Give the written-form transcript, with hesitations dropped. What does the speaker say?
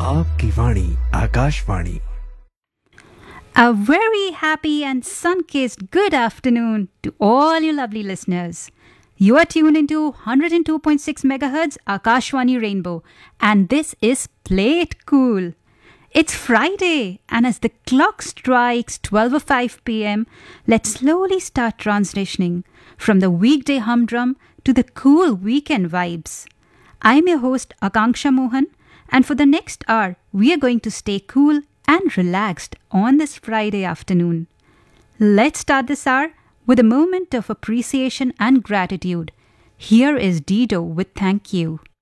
आपकी वाणी Akashvani. A very happy and sun-kissed good afternoon to all you lovely listeners. You are tuned into 102.6 MHz Akashwani Rainbow, and this is Play It Cool. It's Friday, and as the clock strikes 12:05 p.m., let's slowly start transitioning from the weekday humdrum to the cool weekend vibes. I'm your host, Akanksha Mohan, and for the next hour, we are going to stay cool and relaxed on this Friday afternoon. Let's start this hour with a moment of appreciation and gratitude. Here is Dido with Thank You.